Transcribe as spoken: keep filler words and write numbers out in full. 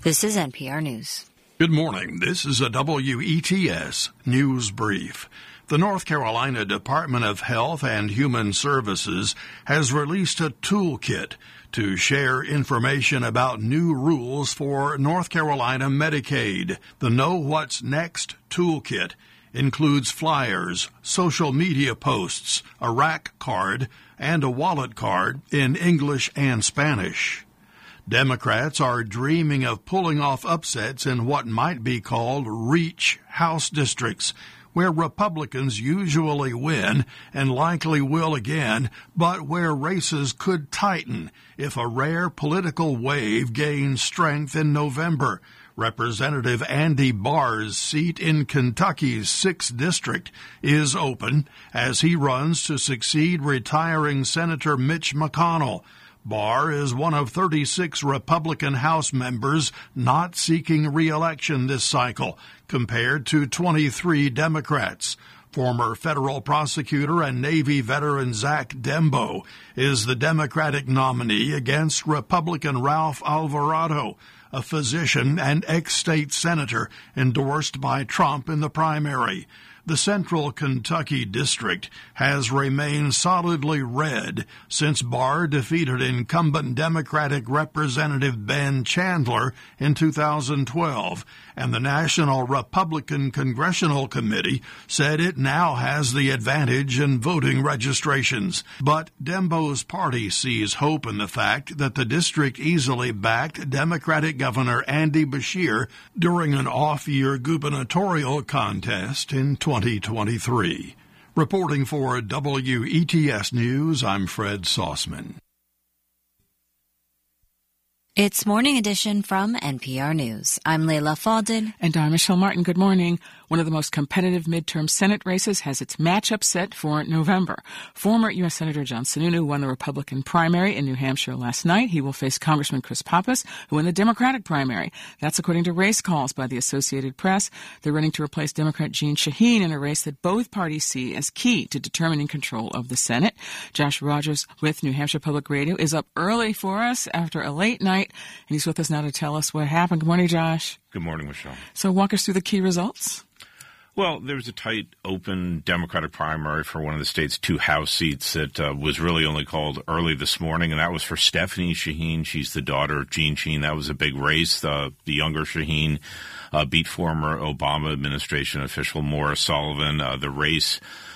This is N P R News. Good morning. This is a W E T S News Brief. The North Carolina Department of Health and Human Services has released a toolkit to share information about new rules for North Carolina Medicaid. The Know What's Next toolkit includes flyers, social media posts, a rack card, and a wallet card in English and Spanish. Democrats are dreaming of pulling off upsets in what might be called reach House districts, where Republicans usually win and likely will again, but where races could tighten if a rare political wave gains strength in November. Representative Andy Barr's seat in Kentucky's sixth District is open as he runs to succeed retiring Senator Mitch McConnell. Barr is one of thirty-six Republican House members not seeking re-election this cycle, compared to twenty-three Democrats. Former federal prosecutor and Navy veteran Zach Dembo is the Democratic nominee against Republican Ralph Alvarado, a physician and ex-state senator endorsed by Trump in the primary. The Central Kentucky District has remained solidly red since Barr defeated incumbent Democratic Representative Ben Chandler in two thousand twelve, and the National Republican Congressional Committee said it now has the advantage in voting registrations. But Dembo's party sees hope in the fact that the district easily backed Democratic Governor Andy Beshear during an off-year gubernatorial contest in twenty twenty-three. Reporting for W E T S News, I'm Fred Saussman. It's Morning Edition from N P R News. I'm Leila Fadel. And I'm Michelle Martin. Good morning. One of the most competitive midterm Senate races has its matchup set for November. Former U S. Senator John Sununu won the Republican primary in New Hampshire last night. He will face Congressman Chris Pappas, who won the Democratic primary. That's according to race calls by the Associated Press. They're running to replace Democrat Jeanne Shaheen in a race that both parties see as key to determining control of the Senate. Josh Rogers with New Hampshire Public Radio is up early for us after a late night, and he's with us now to tell us what happened. Good morning, Josh. Good morning, Michelle. So walk us through the key results. Well, there was a tight, open Democratic primary for one of the state's two House seats that uh, was really only called early this morning, and that was for Stephanie Shaheen. She's the daughter of Jeanne Shaheen. That was a big race. Uh, the younger Shaheen uh, beat former Obama administration official Maura Sullivan. Uh, the race